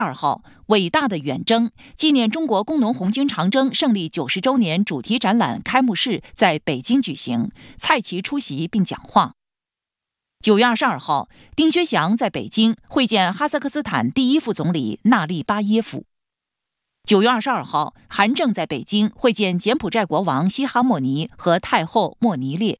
2号伟大的远征纪念中国工农红军长征胜利90周年主题展览开幕式在北京举行，蔡奇出席并讲话。9月22号，丁薛祥在北京会见哈萨克斯坦第一副总理纳利巴耶夫。9月22号，韩正在北京会见柬埔寨国王西哈莫尼和太后莫尼列。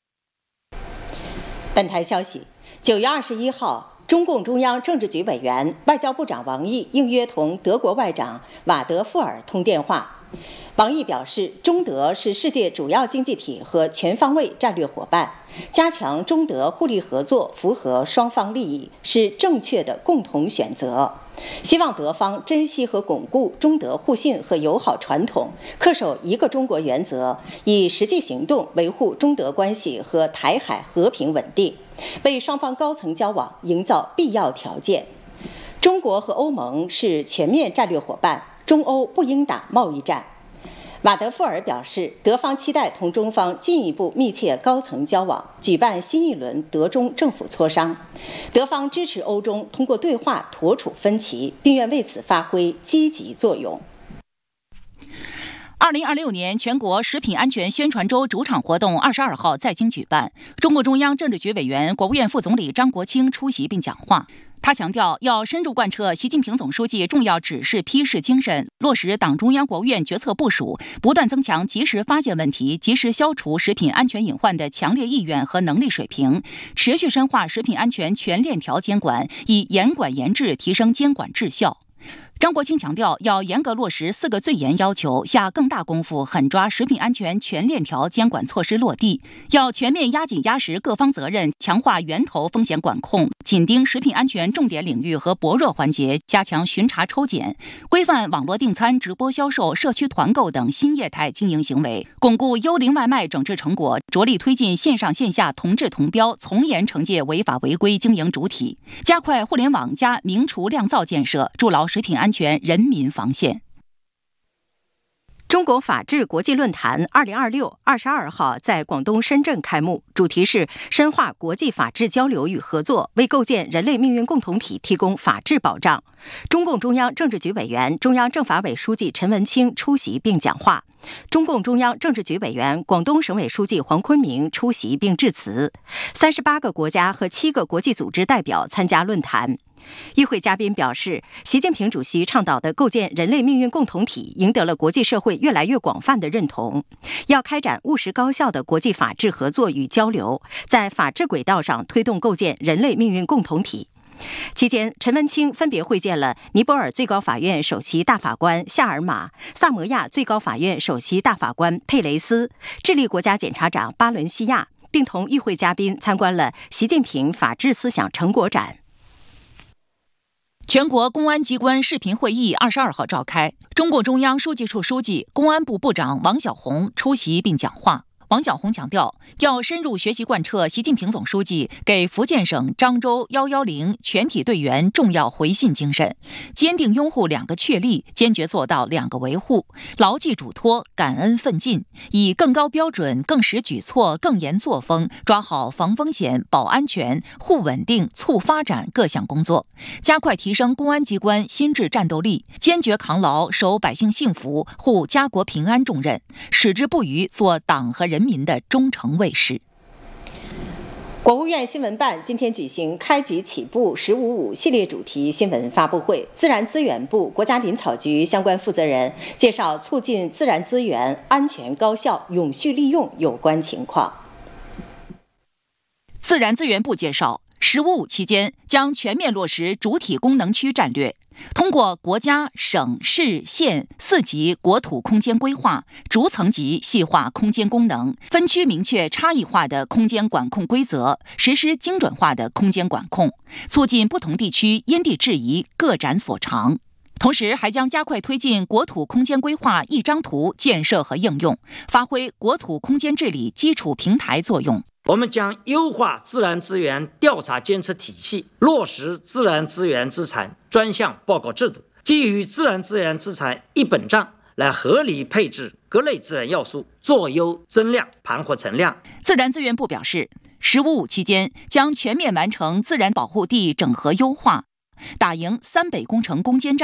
本台消息，9月21号，中共中央政治局委员、外交部长王毅应约同德国外长瓦德富尔通电话。王毅表示，中德是世界主要经济体和全方位战略伙伴，加强中德互利合作符合双方利益，是正确的共同选择。希望德方珍惜和巩固中德互信和友好传统，恪守一个中国原则，以实际行动维护中德关系和台海和平稳定，为双方高层交往营造必要条件。中国和欧盟是全面战略伙伴，中欧不应打贸易战。瓦德富尔表示，德方期待同中方进一步密切高层交往，举办新一轮德中政府磋商。德方支持欧中通过对话妥处分歧，并愿为此发挥积极作用。 2026年全国食品安全宣传周主场活动22号在京举办，中共中央政治局委员、国务院副总理张国清出席并讲话。他强调，要深入贯彻习近平总书记重要指示批示精神，落实党中央、国务院决策部署，不断增强及时发现问题、及时消除食品安全隐患的强烈意愿和能力水平，持续深化食品安全全链条监管，以严管严治提升监管质效。张国清强调，要严格落实4个最严要求，下更大功夫狠抓食品安全全链条监管措施落地，要全面压紧压实各方责任，强化源头风险管控，紧盯食品安全重点领域和薄弱环节，加强巡查抽检，规范网络订餐、直播销售、社区团购等新业态经营行为，巩固幽灵外卖整治成果，着力推进线上线下同质同标，从严惩戒违法违规经营主体，加快互联网加名厨酿造建设，筑牢食品安全人民防线。 中国法治国际论坛2026 22号在广东深圳开幕，主题是深化国际法治交流与合作，为构建人类命运共同体提供法治保障。中共中央政治局委员、中央政法委书记陈文清出席并讲话。中共中央政治局委员、广东省委书记黄坤明出席并致辞。38个国家和7个国际组织代表参加论坛。与会嘉宾表示，习近平主席倡导的构建人类命运共同体赢得了国际社会越来越广泛的认同，要开展务实高效的国际法治合作与交流，在法治轨道上推动构建人类命运共同体。期间，陈文清分别会见了尼泊尔最高法院首席大法官夏尔马、萨摩亚最高法院首席大法官佩雷斯、智利国家检察长巴伦西亚，并同与会嘉宾参观了习近平法治思想成果展。 全国公安机关视频会议22号召开，中共中央书记处书记、公安部部长王小洪出席并讲话。王小洪强调，要深入学习贯彻习近平总书记给福建省漳州110全体队员重要回信精神，坚定拥护2个确立，坚决做到2个维护，牢记嘱托，感恩奋进，以更高标准、更实举措、更严作风，抓好防风险、保安全、护稳定、促发展各项工作，加快提升公安机关心智战斗力，坚决扛牢守百姓幸福、护家国平安重任，矢志不渝做党和人民的忠诚卫士。 国务院新闻办今天举行开局起步“1055”系列主题新闻发布会，自然资源部、国家林草局相关负责人介绍促进自然资源安全、高效、永续利用有关情况。 自然资源部介绍，“1055”期间将全面落实主体功能区战略，通过国家、省、市、县4级国土空间规划，逐层级细化空间功能，分区明确差异化的空间管控规则，实施精准化的空间管控，促进不同地区因地制宜、各展所长。同时，还将加快推进国土空间规划一张图建设和应用，发挥国土空间治理基础平台作用。 我们将优化自然资源调查监测体系，落实自然资源资产专项报告制度，基于自然资源资产一本账来合理配置各类自然要素，做优增量，盘活存量。 自然资源部表示，“1055”期间将全面完成自然保护地整合优化， 打赢三北工程攻坚战。